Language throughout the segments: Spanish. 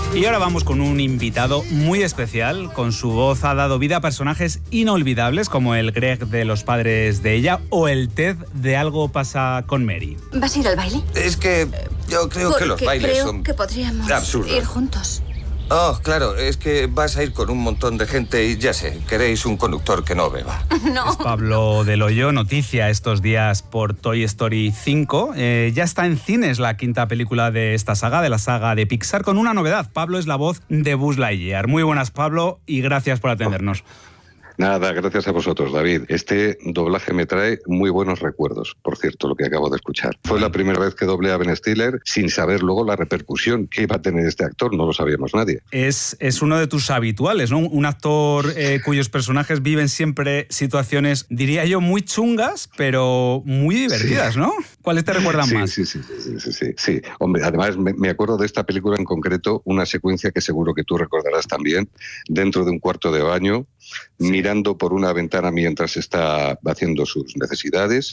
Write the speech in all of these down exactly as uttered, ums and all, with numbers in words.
Y ahora vamos con un invitado muy especial. Con su voz ha dado vida a personajes inolvidables como el Greg de Los padres de ella o el Ted de Algo pasa con Mary. ¿Vas a ir al baile? Es que yo creo Porque que los bailes creo son que podríamos absurdos. ir juntos. Oh, claro, es que vas a ir con un montón de gente y ya sé, queréis un conductor que no beba. No. Es Pablo Del Hoyo, noticia estos días por Toy Story cinco. Eh, ya está en cines la quinta película de esta saga, de la saga de Pixar, con una novedad. Pablo es la voz de Buzz Lightyear. Muy buenas, Pablo, y gracias por atendernos. Nada, gracias a vosotros, David. Este doblaje me trae muy buenos recuerdos, por cierto, lo que acabo de escuchar. Fue la primera vez que doblé a Ben Stiller sin saber luego la repercusión que iba a tener este actor, no lo sabíamos nadie. Es, es uno de tus habituales, ¿no? Un actor eh, cuyos personajes viven siempre situaciones, diría yo, muy chungas, pero muy divertidas, sí. ¿no? ¿Cuáles te recuerdan sí, más? Sí, sí, sí, sí, sí, sí, sí. Hombre, además me, me acuerdo de esta película en concreto, una secuencia que seguro que tú recordarás también, dentro de un cuarto de baño, sí. mirando por una ventana mientras está haciendo sus necesidades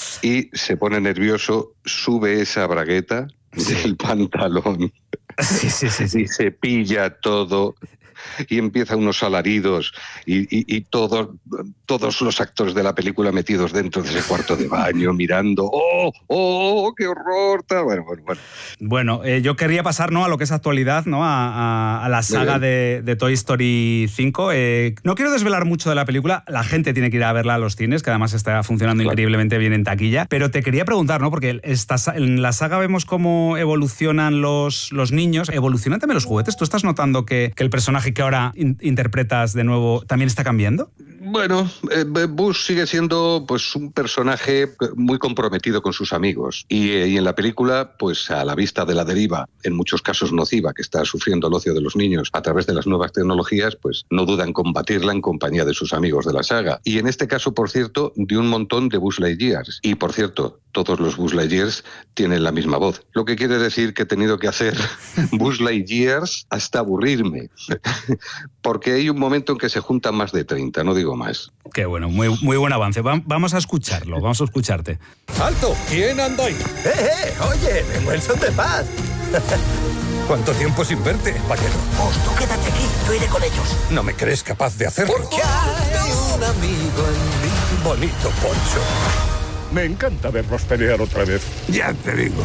y se pone nervioso, sube esa bragueta del pantalón sí, sí, sí, sí. y se pilla todo y empieza unos alaridos y, y, y todo, todos los actores de la película metidos dentro de ese cuarto de baño mirando ¡oh, oh, qué horror! Bueno, bueno, bueno. Bueno, eh, yo querría pasar, ¿no?, a lo que es actualidad, ¿no?, a, a, a la saga de, de Toy Story cinco. Eh, no quiero desvelar mucho de la película, la gente tiene que ir a verla a los cines, que además está funcionando claro. increíblemente bien en taquilla, pero te quería preguntar, ¿no?, porque esta, en la saga vemos cómo evolucionan los, los niños, evolucionan también los juguetes. ¿Tú estás notando que, que el personaje que ahora in- interpretas de nuevo también está cambiando? Bueno, eh, Buzz sigue siendo pues un personaje muy comprometido con sus amigos y, eh, y en la película, pues a la vista de la deriva, en muchos casos nociva, que está sufriendo el ocio de los niños a través de las nuevas tecnologías, pues no duda en combatirla en compañía de sus amigos de la saga. Y en este caso, por cierto, de un montón de Buzz Lightyears. Y por cierto, todos los Buzz Lightyears tienen la misma voz, lo que quiere decir que he tenido que hacer Buzz Lightyears hasta aburrirme, porque hay un momento en que se juntan más de treinta, no digo más. Qué bueno, muy, muy buen avance. Va, vamos a escucharlo, vamos a escucharte. ¡Alto! ¿Quién anda ahí? ¡Eh, eh! Oye, vengo en son de paz. ¿Cuánto tiempo sin verte, vaquero? Pues tú quédate aquí, yo iré con ellos. ¿No me crees capaz de hacerlo? Porque hay un amigo en mí. Bonito poncho. Me encanta verlos pelear otra vez. Ya te digo.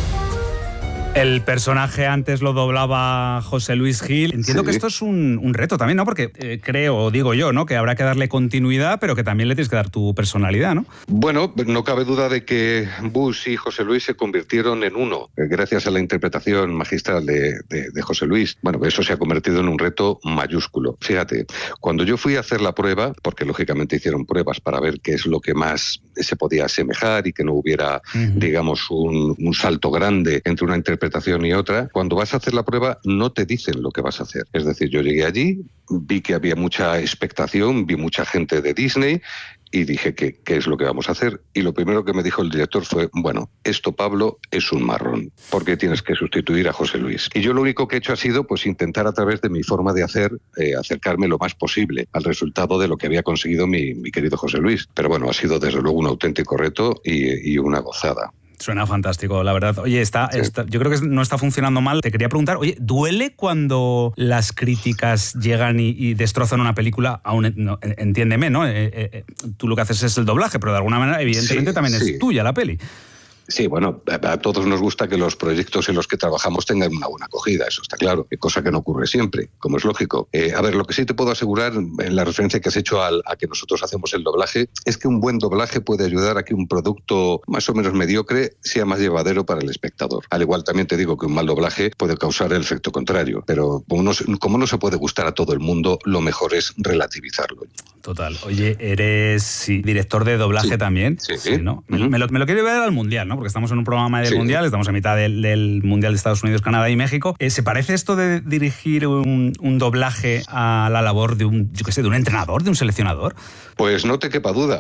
El personaje antes lo doblaba José Luis Gil. Entiendo sí. que esto es un, un reto también, ¿no? Porque eh, creo, o digo yo, ¿no?, que habrá que darle continuidad, pero que también le tienes que dar tu personalidad, ¿no? Bueno, no cabe duda de que Buzz y José Luis se convirtieron en uno, gracias a la interpretación magistral de, de, de José Luis. Bueno, eso se ha convertido en un reto mayúsculo. Fíjate, cuando yo fui a hacer la prueba, porque lógicamente hicieron pruebas para ver qué es lo que más se podía asemejar y que no hubiera, uh-huh. digamos, un, un salto grande entre una interpretación y otra, cuando vas a hacer la prueba no te dicen lo que vas a hacer. Es decir, yo llegué allí, vi que había mucha expectación, vi mucha gente de Disney y dije, ¿qué, qué es lo que vamos a hacer? Y lo primero que me dijo el director fue, bueno, esto, Pablo, es un marrón, porque tienes que sustituir a José Luis. Y yo lo único que he hecho ha sido pues intentar a través de mi forma de hacer, eh, acercarme lo más posible al resultado de lo que había conseguido mi, mi querido José Luis. Pero bueno, ha sido desde luego un auténtico reto y, y una gozada. Suena fantástico, la verdad. Oye, está, sí. está, yo creo que no está funcionando mal. Te quería preguntar, oye, ¿duele cuando las críticas llegan y, y destrozan una película? Aún, no, entiéndeme, ¿no? Eh, eh, tú lo que haces es el doblaje, pero de alguna manera, evidentemente, sí, también sí. es tuya la peli. Sí, bueno, a todos nos gusta que los proyectos en los que trabajamos tengan una buena acogida, eso está claro, cosa que no ocurre siempre, como es lógico. Eh, a ver, lo que sí te puedo asegurar, en la referencia que has hecho al, a que nosotros hacemos el doblaje, es que un buen doblaje puede ayudar a que un producto más o menos mediocre sea más llevadero para el espectador. Al igual también te digo que un mal doblaje puede causar el efecto contrario, pero como no, como no se puede gustar a todo el mundo, lo mejor es relativizarlo. Total. Oye, eres sí, director de doblaje sí. también. Sí, sí, ¿no? Uh-huh. me, me, lo, me lo quiero ver al Mundial, ¿no? Porque estamos en un programa del sí. Mundial, estamos a mitad del, del Mundial de Estados Unidos, Canadá y México. Eh, ¿Se parece esto de dirigir un, un doblaje a la labor de un, yo qué sé, de un entrenador, de un seleccionador? Pues no te quepa duda.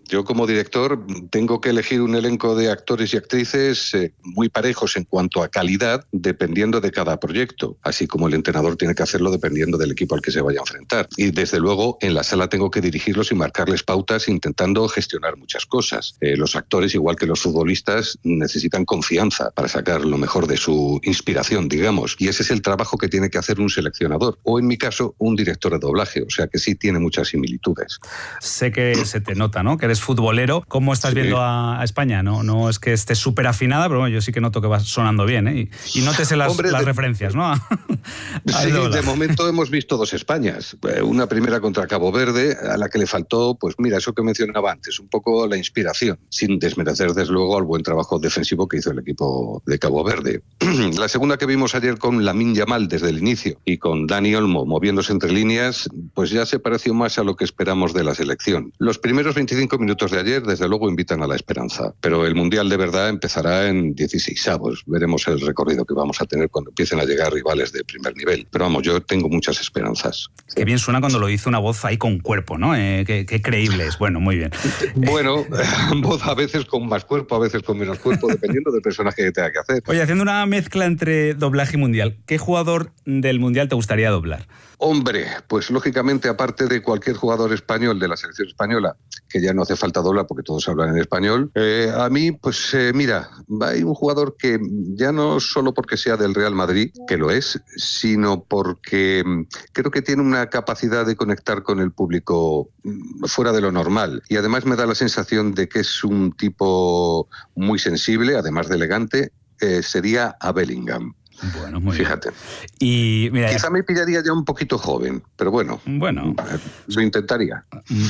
Yo como director tengo que elegir un elenco de actores y actrices eh, muy parejos en cuanto a calidad, dependiendo de cada proyecto, así como el entrenador tiene que hacerlo dependiendo del equipo al que se vaya a enfrentar. Y desde luego en la sala tengo que dirigirlos y marcarles pautas intentando gestionar muchas cosas. Eh, los actores, igual que los futbolistas, necesitan confianza para sacar lo mejor de su inspiración, digamos. Y ese es el trabajo que tiene que hacer un seleccionador, o en mi caso, un director de doblaje. O sea que sí tiene muchas similitudes. Sé que se te nota, ¿no? Que eres futbolero. ¿Cómo estás sí. viendo a, a España? No, no es que estés súper afinada, pero bueno, yo sí que noto que vas sonando bien, ¿eh? Y, y nótese las, Hombre, las de... referencias, ¿no? Sí, de momento hemos visto dos Españas. Una primera contra Cabo Verde, a la que le faltó, pues mira, eso que mencionaba antes, un poco la inspiración, sin desmerecer desde luego al buen trabajo defensivo que hizo el equipo de Cabo Verde. La segunda que vimos ayer con Lamine Yamal desde el inicio y con Dani Olmo moviéndose entre líneas, pues ya se pareció más a lo que esperamos de la selección. Los primeros veinticinco minutos de ayer, desde luego, invitan a la esperanza, pero el Mundial de verdad empezará en dieciseisavos. Veremos el recorrido que vamos a tener cuando empiecen a llegar rivales de primer nivel. Pero vamos, yo tengo muchas esperanzas. Qué bien suena cuando lo hizo una voz ahí con cuerpo, ¿no? Eh, qué, qué creíble es. Bueno, muy bien. Bueno, voz a veces con más cuerpo, a veces con menos cuerpo, dependiendo del personaje que tenga que hacer. Oye, haciendo una mezcla entre doblaje y mundial, ¿qué jugador del mundial te gustaría doblar? Hombre, pues lógicamente, aparte de cualquier jugador español de la selección española, que ya no hace falta doblar porque todos hablan en español, eh, a mí, pues eh, mira, hay un jugador que ya no solo porque sea del Real Madrid, que lo es, sino porque creo que tiene una capacidad de conectar con el público fuera de lo normal. Y además me da la sensación de que es un tipo muy sensible, además de elegante, eh, sería a Bellingham. Bueno, muy Fíjate. bien. Y, mira, Quizá me pillaría ya un poquito joven, pero bueno, bueno lo intentaría.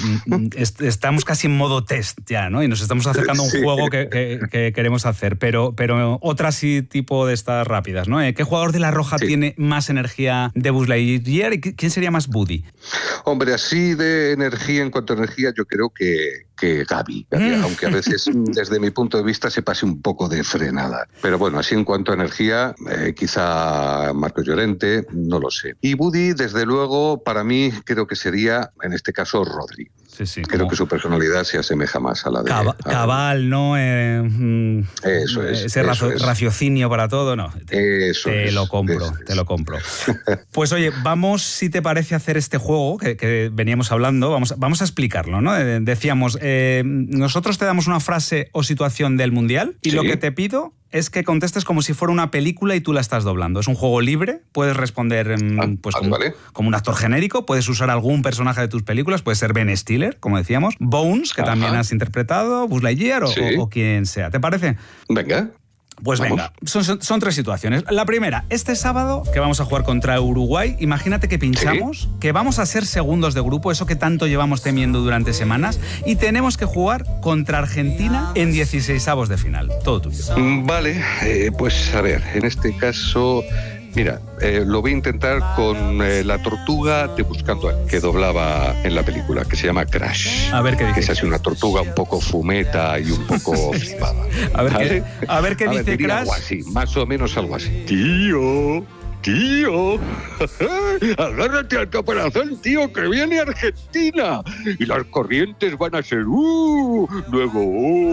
Estamos casi en modo test ya, ¿no? Y nos estamos acercando a un sí. juego que, que, que queremos hacer, pero, pero otra sí tipo de estas rápidas, ¿no? ¿Qué jugador de La Roja sí. tiene más energía de Buzz Lightyear y quién sería más Woody? Hombre, así de energía, en cuanto a energía, yo creo que, que Gaby, mm. aunque a veces desde mi punto de vista se pase un poco de frenada. Pero bueno, así en cuanto a energía, eh, quizá Marco Llorente, no lo sé. Y Woody, desde luego, para mí creo que sería, en este caso, Rodri. Sí, sí, creo como... que su personalidad se asemeja más a la de... Cab cabal, ¿no? Eh, eso es. Ese eso es. raciocinio para todo, no. Te, eso te es, lo compro, eso te es. lo compro. Pues oye, vamos, si te parece, hacer este juego que, que veníamos hablando, vamos, vamos a explicarlo, ¿no? Decíamos, eh, nosotros te damos una frase o situación del Mundial y sí. lo que te pido es que contestes como si fuera una película y tú la estás doblando. Es un juego libre, puedes responder ah, pues, vale, como, vale. como un actor genérico, puedes usar algún personaje de tus películas, puede ser Ben Stiller, como decíamos, Bones, que Ajá. también has interpretado, Buzz Lightyear o, sí. o, o quien sea. ¿Te parece? Venga. Pues vamos. venga, son, son, son tres situaciones. La primera, este sábado que vamos a jugar contra Uruguay, imagínate que pinchamos, ¿sí? que vamos a ser segundos de grupo, eso que tanto llevamos temiendo durante semanas, y tenemos que jugar contra Argentina en dieciseisavos de final. Todo tuyo. Vale, eh, pues a ver, en este caso... Mira, eh, lo voy a intentar con eh, la tortuga de Buscando a, que doblaba en la película, que se llama Crash. A ver qué dice. Que es así una tortuga un poco fumeta y un poco flipada. A ver, ¿vale? qué, a ver qué a dice ver, Crash. Algo así, más o menos algo así. Tío, tío, agárrate al caparazón, tío, que viene Argentina. Y las corrientes van a ser uh, luego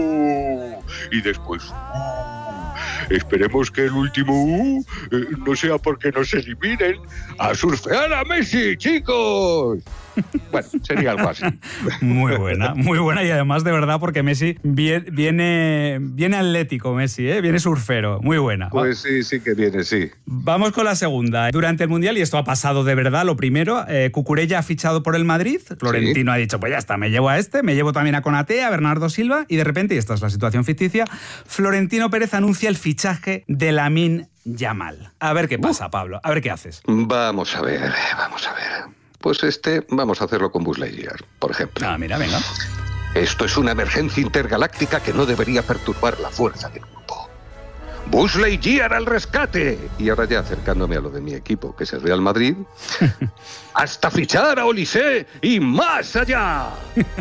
uh, y después uh. Esperemos que el último uh, eh, no sea porque nos eliminen. ¡A surfear a Messi, chicos! Bueno, sería algo así. Muy buena, muy buena y además de verdad porque Messi viene, viene, viene atlético, Messi, ¿eh? Viene surfero, muy buena. Pues sí, sí que viene, sí. Vamos con la segunda. Durante el Mundial, y esto ha pasado de verdad, lo primero, eh, Cucurella ha fichado por el Madrid, Florentino sí. ha dicho, pues ya está, me llevo a este, me llevo también a Konaté, a Bernardo Silva, y de repente, y esta es la situación ficticia, Florentino Pérez anuncia el fichaje de Lamine Yamal. A ver qué pasa, uh. Pablo, a ver qué haces. Vamos a ver, vamos a ver. Pues este, vamos a hacerlo con Buzz Lightyear, por ejemplo. Ah, mira, venga. Esto es una emergencia intergaláctica que no debería perturbar la fuerza del grupo. Buzz Lightyear al rescate. Y ahora ya acercándome a lo de mi equipo, que es el Real Madrid, hasta fichar a Olise y más allá.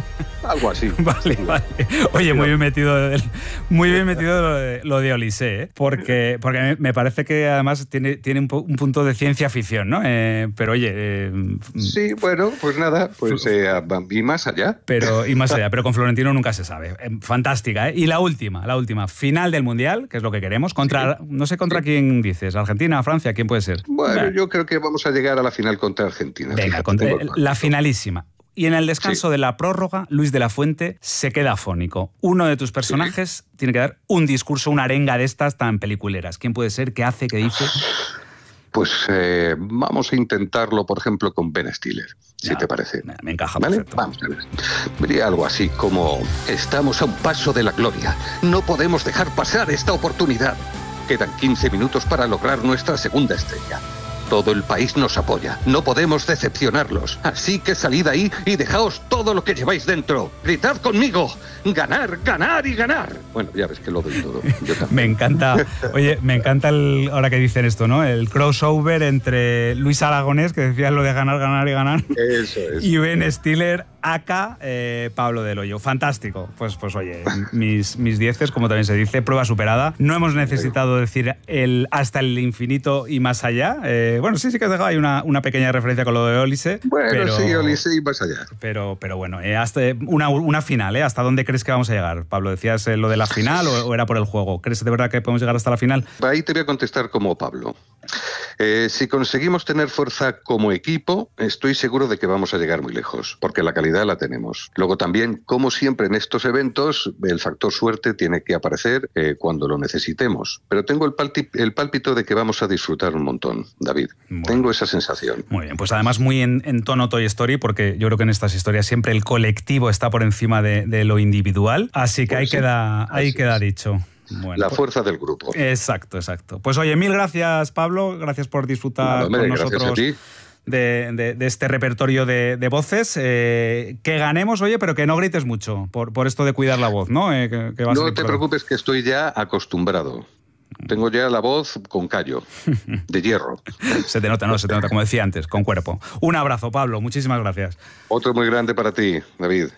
Algo así. Vale, vale. Oye, muy bien metido, el, muy bien metido lo de, lo de Olise, ¿eh? porque, porque me parece que además tiene, tiene un, un punto de ciencia ficción, ¿no? Eh, pero oye... Eh, sí, bueno, pues nada, pues eh, y más allá. Pero, y más allá, pero con Florentino nunca se sabe. Eh, fantástica, ¿eh? Y la última, la última, final del Mundial, que es lo que queremos, contra, sí. no sé contra sí. quién dices, Argentina, Francia, ¿quién puede ser? Bueno, bueno, yo creo que vamos a llegar a la final contra Argentina. Venga, contra, la finalísima. Y en el descanso sí. de la prórroga, Luis de la Fuente se queda afónico. Uno de tus personajes sí. tiene que dar un discurso, una arenga de estas tan peliculeras. ¿Quién puede ser? ¿Qué hace? ¿Qué dice? Pues eh, vamos a intentarlo, por ejemplo, con Ben Stiller, si ya, te parece. Me encaja, ¿vale? Perfecto. Vamos a ver. Diría algo así como: estamos a un paso de la gloria. No podemos dejar pasar esta oportunidad. Quedan quince minutos para lograr nuestra segunda estrella. Todo el país nos apoya. No podemos decepcionarlos. Así que salid ahí y dejaos todo lo que lleváis dentro. Gritad conmigo. Ganar, ganar y ganar. Bueno, ya ves que lo doy todo. Yo me encanta. Oye, me encanta el, ahora que dicen esto, ¿no? El crossover entre Luis Aragonés, que decía lo de ganar, ganar y ganar. Eso es. Y Ben Stiller, acá eh, Pablo del Hoyo. Fantástico. Pues, pues oye, mis, mis dieces, como también se dice, prueba superada. No hemos necesitado decir el hasta el infinito y más allá. Eh, Bueno, sí, sí que has dejado ahí una, una pequeña referencia con lo de Olise. Bueno, pero, sí, Olise y más allá. Pero, pero bueno, eh, hasta una, una final, ¿eh? ¿Hasta dónde crees que vamos a llegar? Pablo, ¿decías eh, lo de la final o, o era por el juego? ¿Crees de verdad que podemos llegar hasta la final? Ahí te voy a contestar como Pablo. Eh, si conseguimos tener fuerza como equipo, estoy seguro de que vamos a llegar muy lejos, porque la calidad la tenemos. Luego también, como siempre en estos eventos, el factor suerte tiene que aparecer eh, cuando lo necesitemos. Pero tengo el, palti- el pálpito de que vamos a disfrutar un montón, David. Bueno, tengo esa sensación. Muy bien, pues además muy en, en tono Toy Story, porque yo creo que en estas historias siempre el colectivo está por encima de, de lo individual, así que pues ahí, sí, queda, ahí queda dicho. Bueno, la fuerza del grupo. Exacto, exacto. Pues oye, mil gracias, Pablo, gracias por disfrutar no, hombre, con nosotros de, de, de este repertorio de, de voces. Eh, que ganemos, oye, pero que no grites mucho por, por esto de cuidar la voz, ¿no? Eh, que, que va no te preocupes, que estoy ya acostumbrado. Tengo ya la voz con callo, de hierro. Se te nota, no, se te nota, como decía antes, con cuerpo. Un abrazo, Pablo, muchísimas gracias. Otro muy grande para ti, David.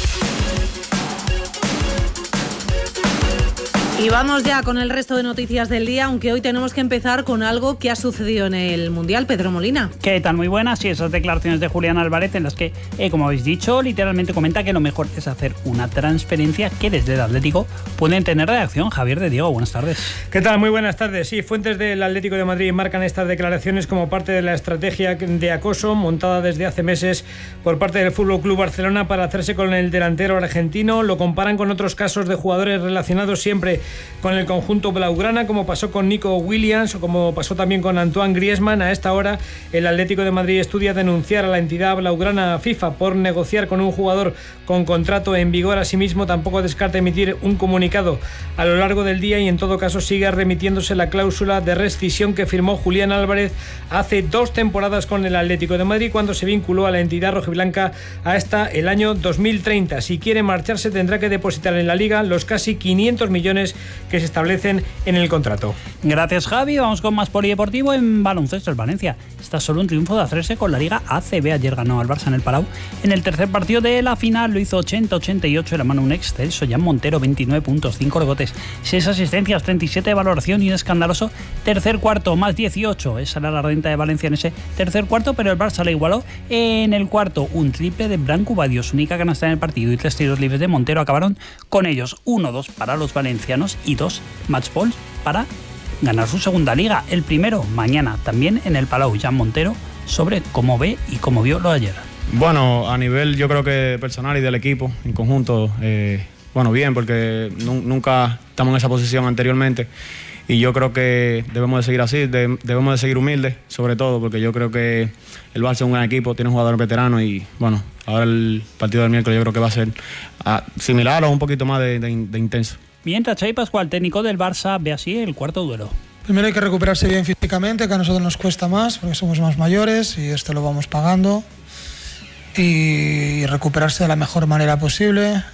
Y vamos ya con el resto de noticias del día, aunque hoy tenemos que empezar con algo que ha sucedido en el Mundial. Pedro Molina. ¿Qué tal? Muy buenas. Sí, esas declaraciones de Julián Álvarez en las que, eh, como habéis dicho, literalmente comenta que lo mejor es hacer una transferencia que desde el Atlético pueden tener reacción. Javier de Diego, buenas tardes. ¿Qué tal? Muy buenas tardes. Sí, fuentes del Atlético de Madrid marcan estas declaraciones como parte de la estrategia de acoso montada desde hace meses por parte del F C Barcelona para hacerse con el delantero argentino. Lo comparan con otros casos de jugadores relacionados siempre con el conjunto blaugrana, como pasó con Nico Williams o como pasó también con Antoine Griezmann. A esta hora el Atlético de Madrid estudia denunciar a la entidad blaugrana FIFA por negociar con un jugador con contrato en vigor. Asimismo, tampoco descarta emitir un comunicado a lo largo del día y en todo caso sigue remitiéndose la cláusula de rescisión que firmó Julián Álvarez hace dos temporadas con el Atlético de Madrid, cuando se vinculó a la entidad rojiblanca hasta el año dos mil treinta. Si quiere marcharse tendrá que depositar en la Liga los casi quinientos millones que se establecen en el contrato. Gracias, Javi. Vamos con más polideportivo. En baloncesto, el Valencia está solo un triunfo de hacerse con la Liga A C B. Ayer ganó al Barça en el Palau. En el tercer partido de la final lo hizo ochenta ochenta y ocho de la mano un excelso Jan Montero, veintinueve puntos, cinco rebotes, seis asistencias, treinta y siete de valoración y un escandaloso tercer cuarto, más dieciocho. Esa era la renta de Valencia en ese tercer cuarto, pero el Barça le igualó en el cuarto. Un triple de Branco Badios, única canasta en el partido, y tres tiros libres de Montero acabaron con ellos. uno dos para los valencianos y dos match balls para ganar su segunda liga. El primero mañana también en el Palau. Jan Montero sobre cómo ve y cómo vio lo de ayer. Bueno, a nivel yo creo que personal y del equipo en conjunto, eh, bueno, bien, porque nu- nunca estamos en esa posición anteriormente y yo creo que debemos de seguir así, de- debemos de seguir humildes sobre todo, porque yo creo que el Barça es un gran equipo, tiene un jugador veterano y bueno, ahora el partido del miércoles yo creo que va a ser ah, similar o un poquito más de, de, de intenso. Mientras Xavi Pascual, técnico del Barça, ve así el cuarto duelo. Primero hay que recuperarse bien físicamente, que a nosotros nos cuesta más porque somos más mayores y esto lo vamos pagando, y recuperarse de la mejor manera posible.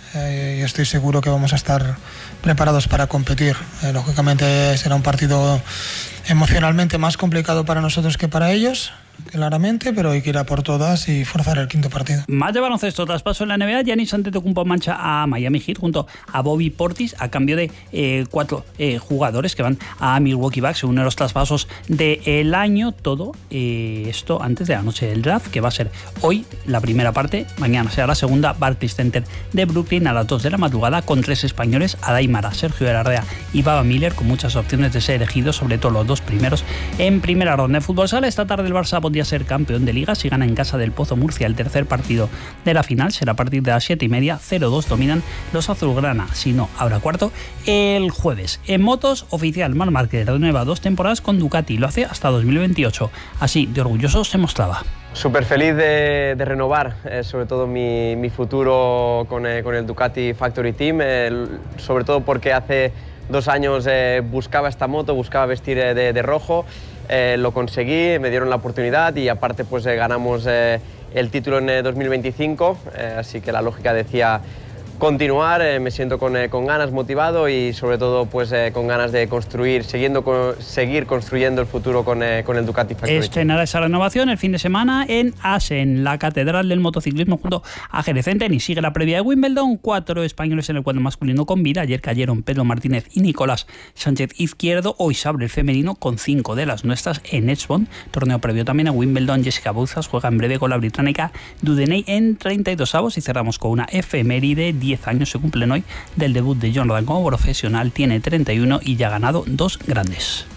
eh, y estoy seguro que vamos a estar preparados para competir. Eh, lógicamente será un partido emocionalmente más complicado para nosotros que para ellos, claramente, pero hay que ir a por todas y forzar el quinto partido. Más de baloncesto, traspaso en la N B A. Giannis Antetokounmpo mancha a Miami Heat junto a Bobby Portis a cambio de eh, cuatro eh, jugadores que van a Milwaukee Bucks, uno de los traspasos del año. Todo eh, esto antes de la noche del draft, que va a ser hoy la primera parte, mañana será la segunda. Barclays Center de Brooklyn a las dos de la madrugada, con tres españoles: Adaimara, Sergio Herrera y Baba Miller, con muchas opciones de ser elegidos, sobre todo los dos primeros en primera ronda. De fútbol sala, esta tarde el Barça podría ser campeón de Liga si gana en casa del Pozo Murcia el tercer partido de la final. Será a partir de las siete y media. cero dos dominan los azulgrana. Si no, habrá cuarto el jueves. En motos, oficial, Marc Márquez renueva dos temporadas con Ducati. Lo hace hasta dos mil veintiocho. Así de orgulloso se mostraba. Súper feliz de, de renovar, eh, sobre todo mi, mi futuro con, eh, con el Ducati Factory Team, eh, sobre todo porque hace dos años eh, buscaba esta moto, buscaba vestir eh, de, de rojo. Eh, lo conseguí, me dieron la oportunidad y aparte pues eh, ganamos eh, el título en eh, dos mil veinticinco, eh, así que la lógica decía continuar. Eh, me siento con, eh, con ganas, motivado y sobre todo pues eh, con ganas de construir, siguiendo con, seguir construyendo el futuro con, eh, con el Ducati Factory. Estrenará esa renovación el fin de semana en Assen, la catedral del motociclismo, junto a Jerez. En tenis sigue la previa de Wimbledon. Cuatro españoles en el cuadro masculino con vida. Ayer cayeron Pedro Martínez y Nicolás Sánchez Izquierdo. Hoy se abre el femenino con cinco de las nuestras en Edgevon. Torneo previo también a Wimbledon. Jessica Bouzas juega en breve con la británica Dudeney en treinta y dos avos. Y cerramos con una efeméride. diez años se cumplen hoy del debut de John Ram como profesional. Tiene treinta y uno y ya ha ganado dos grandes.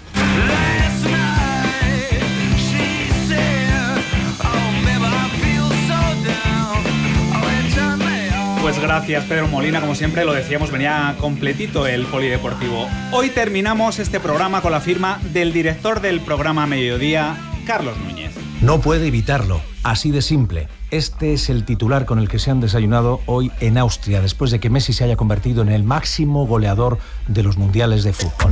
Pues gracias, Pedro Molina, como siempre lo decíamos, venía completito el polideportivo. Hoy terminamos este programa con la firma del director del programa Mediodía, Carlos Núñez. No puede evitarlo, así de simple. Este es el titular con el que se han desayunado hoy en Austria, después de que Messi se haya convertido en el máximo goleador de los mundiales de fútbol.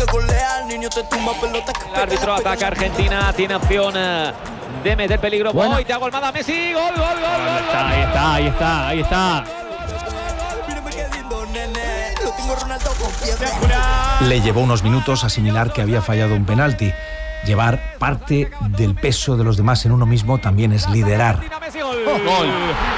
El árbitro ataca a Argentina, tiene opción de meter peligro. Bueno. Hoy te hago Almada, Messi, gol, gol, gol, gol, gol. Está, ahí está, ahí está, ahí está. Le llevó unos minutos asimilar que había fallado un penalti. Llevar parte del peso de los demás en uno mismo también es liderar. Gol.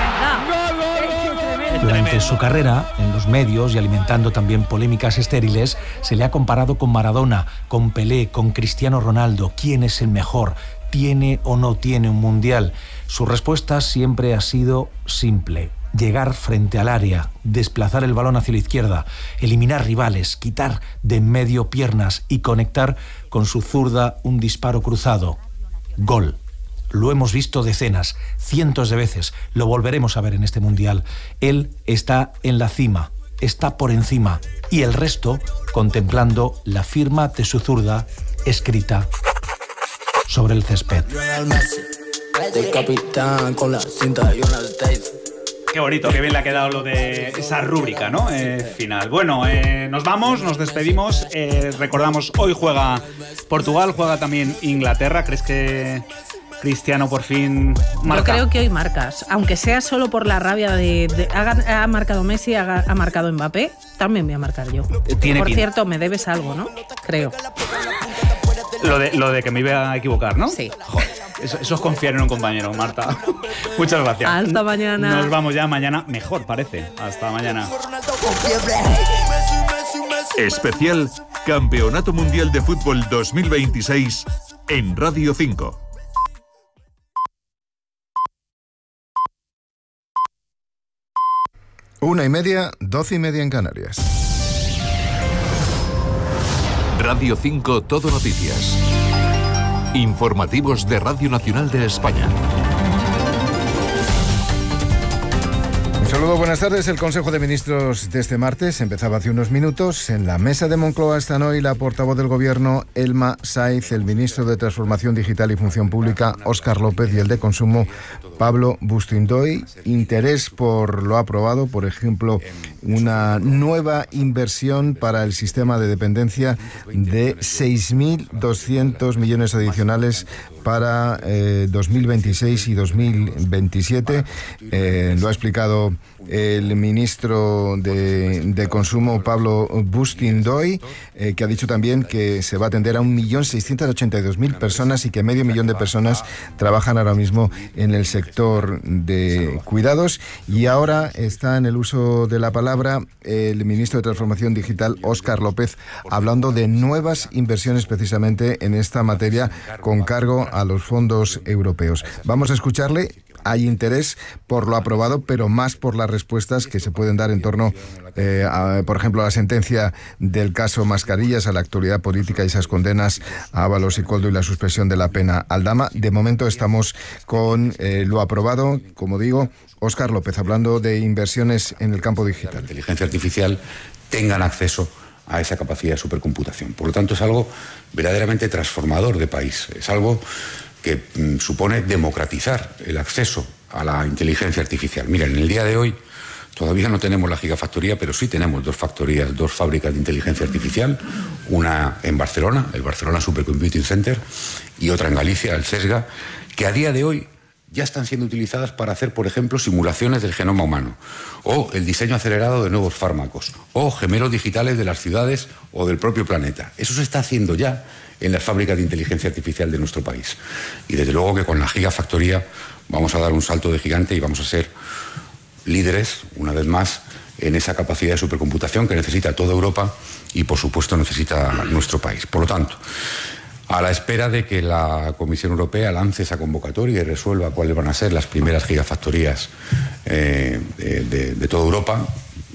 Durante su carrera, en los medios y alimentando también polémicas estériles, se le ha comparado con Maradona, con Pelé, con Cristiano Ronaldo. ¿Quién es el mejor? ¿Tiene o no tiene un mundial? Su respuesta siempre ha sido simple: llegar frente al área, desplazar el balón hacia la izquierda, eliminar rivales, quitar de en medio piernas y conectar con su zurda un disparo cruzado. Gol. Lo hemos visto decenas, cientos de veces, lo volveremos a ver en este mundial. Él está en la cima, está por encima, y el resto contemplando la firma de su zurda escrita sobre el césped. El capitán con la cinta y una States. Qué bonito, qué bien le ha quedado lo de esa rúbrica, ¿no? Eh, final. Bueno, eh, nos vamos, nos despedimos. Eh, recordamos, hoy juega Portugal, juega también Inglaterra. ¿Crees que Cristiano por fin marca? Yo creo que hoy marcas, aunque sea solo por la rabia de... de ha, ha marcado Messi, ha, ha marcado Mbappé, también voy a marcar yo. Tiene por pinta. cierto, me debes algo, ¿no? Creo. Lo de, lo de que me iba a equivocar, ¿no? Sí. Joder, eso, eso es confiar en un compañero, Marta. Muchas gracias. Hasta mañana. Nos vamos ya mañana, mejor parece. Hasta mañana. Especial Campeonato Mundial de Fútbol dos mil veintiséis en Radio cinco. Una y media, doce y media en Canarias. Radio cinco Todo Noticias. Informativos de Radio Nacional de España. Un saludo, buenas tardes. El Consejo de Ministros de este martes empezaba hace unos minutos. En la mesa de Moncloa están hoy la portavoz del Gobierno, Elma Saiz, el ministro de Transformación Digital y Función Pública, Óscar López, y el de Consumo, Pablo Bustindoy. Interés por lo aprobado, por ejemplo, una nueva inversión para el sistema de dependencia de seis mil doscientos millones adicionales para eh, dos mil veintiséis y dos mil veintisiete. Eh, lo ha explicado el ministro de, de Consumo, Pablo Bustindoy, eh, que ha dicho también que se va a atender a un millón seiscientos ochenta y dos mil personas y que medio millón de personas trabajan ahora mismo en el sector de cuidados. Y ahora está en el uso de la palabra el ministro de Transformación Digital, Óscar López, hablando de nuevas inversiones precisamente en esta materia con cargo a los fondos europeos. Vamos a escucharle. Hay interés por lo aprobado, pero más por las respuestas que se pueden dar en torno, eh, a, por ejemplo, a la sentencia del caso Mascarillas, a la actualidad política y esas condenas a Ábalos y Koldo y la suspensión de la pena Aldama. De momento estamos con eh, lo aprobado, como digo. Óscar López, hablando de inversiones en el campo digital. La inteligencia artificial tengan acceso a esa capacidad de supercomputación. Por lo tanto, es algo verdaderamente transformador de país. Es algo que mm, supone democratizar el acceso a la inteligencia artificial. Miren, en el día de hoy todavía no tenemos la gigafactoría, pero sí tenemos dos factorías, dos fábricas de inteligencia artificial, una en Barcelona, el Barcelona Supercomputing Center, y otra en Galicia, el CESGA, que a día de hoy ya están siendo utilizadas para hacer, por ejemplo, simulaciones del genoma humano, o el diseño acelerado de nuevos fármacos, o gemelos digitales de las ciudades o del propio planeta. Eso se está haciendo ya en las fábricas de inteligencia artificial de nuestro país. Y desde luego que con la gigafactoría vamos a dar un salto de gigante y vamos a ser líderes, una vez más, en esa capacidad de supercomputación que necesita toda Europa y, por supuesto, necesita nuestro país. Por lo tanto, a la espera de que la Comisión Europea lance esa convocatoria y resuelva cuáles van a ser las primeras gigafactorías eh, de, de, de toda Europa,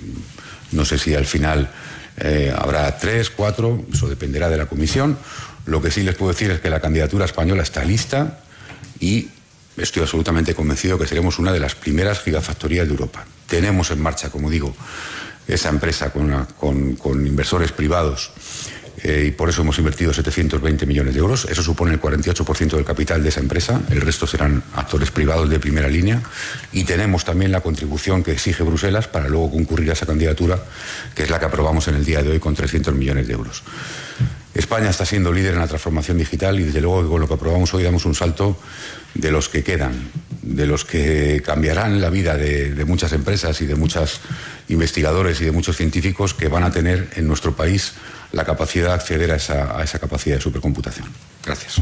no sé si al final eh, habrá tres, cuatro, eso dependerá de la Comisión. Lo que sí les puedo decir es que la candidatura española está lista y estoy absolutamente convencido que seremos una de las primeras gigafactorías de Europa. Tenemos en marcha, como digo, esa empresa con, con, con inversores privados eh, y por eso hemos invertido setecientos veinte millones de euros. Eso supone el cuarenta y ocho por ciento del capital de esa empresa. El resto serán actores privados de primera línea. Y tenemos también la contribución que exige Bruselas para luego concurrir a esa candidatura, que es la que aprobamos en el día de hoy con trescientos millones de euros. España está siendo líder en la transformación digital y desde luego que con lo que aprobamos hoy damos un salto de los que quedan, de los que cambiarán la vida de, de muchas empresas y de muchos investigadores y de muchos científicos que van a tener en nuestro país la capacidad de acceder a esa, a esa capacidad de supercomputación. Gracias.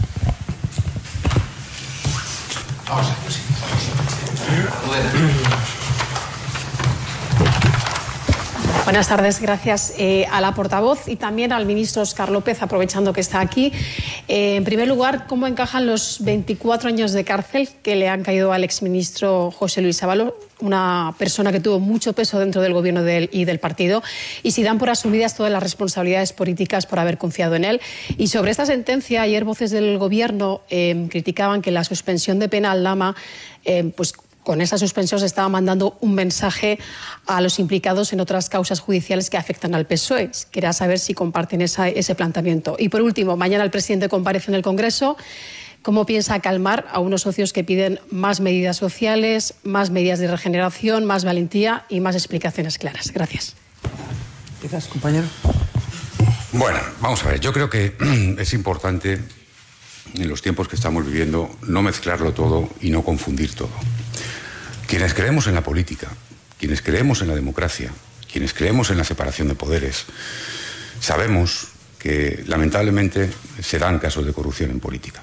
Buenas tardes, gracias eh, a la portavoz y también al ministro Óscar López, aprovechando que está aquí. Eh, en primer lugar, ¿cómo encajan los veinticuatro años de cárcel que le han caído al exministro José Luis Ábalos, una persona que tuvo mucho peso dentro del gobierno de él y del partido, y si dan por asumidas todas las responsabilidades políticas por haber confiado en él? Y sobre esta sentencia, ayer voces del gobierno eh, criticaban que la suspensión de pena Aldama, eh, pues con esa suspensión se estaba mandando un mensaje a los implicados en otras causas judiciales que afectan al P S O E. Quería saber si comparten esa, ese planteamiento. Y por último, mañana el presidente comparece en el Congreso. ¿Cómo piensa calmar a unos socios que piden más medidas sociales, más medidas de regeneración, más valentía y más explicaciones claras? Gracias. Gracias, compañero. Bueno, vamos a ver. Yo creo que es importante en los tiempos que estamos viviendo no mezclarlo todo y no confundir todo. Quienes creemos en la política, quienes creemos en la democracia, quienes creemos en la separación de poderes, sabemos que lamentablemente se dan casos de corrupción en política.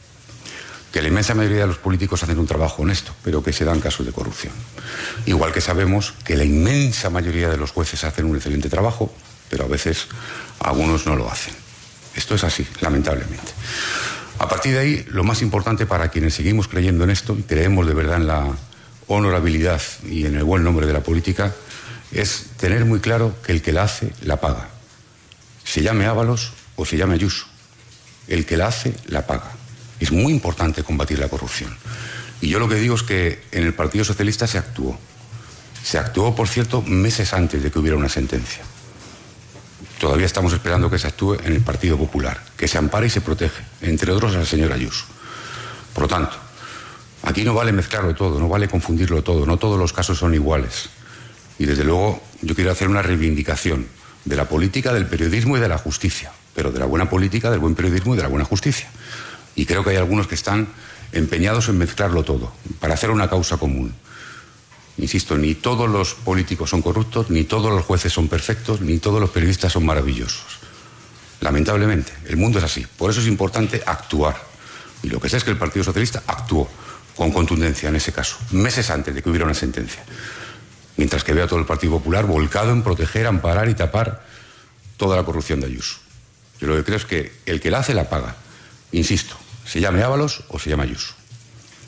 Que la inmensa mayoría de los políticos hacen un trabajo honesto, pero que se dan casos de corrupción. Igual que sabemos que la inmensa mayoría de los jueces hacen un excelente trabajo, pero a veces algunos no lo hacen. Esto es así, lamentablemente. A partir de ahí, lo más importante para quienes seguimos creyendo en esto y creemos de verdad en la honorabilidad y en el buen nombre de la política, es tener muy claro que el que la hace, la paga. Se llame Ábalos o se llame Ayuso. El que la hace, la paga. Es muy importante combatir la corrupción. Y yo lo que digo es que en el Partido Socialista se actuó. Se actuó, por cierto, meses antes de que hubiera una sentencia. Todavía estamos esperando que se actúe en el Partido Popular, que se ampare y se protege, entre otros al señor Ayuso. Por lo tanto, aquí no vale mezclarlo todo, no vale confundirlo todo, no todos los casos son iguales. Y desde luego yo quiero hacer una reivindicación de la política, del periodismo y de la justicia, pero de la buena política, del buen periodismo y de la buena justicia. Y creo que hay algunos que están empeñados en mezclarlo todo, para hacer una causa común. Insisto, ni todos los políticos son corruptos, ni todos los jueces son perfectos, ni todos los periodistas son maravillosos. Lamentablemente, el mundo es así. Por eso es importante actuar. Y lo que sé es que el Partido Socialista actuó con contundencia en ese caso, meses antes de que hubiera una sentencia. Mientras que veo a todo el Partido Popular volcado en proteger, amparar y tapar toda la corrupción de Ayuso. Yo lo que creo es que el que la hace la paga. Insisto, se llame Ábalos o se llame Ayuso.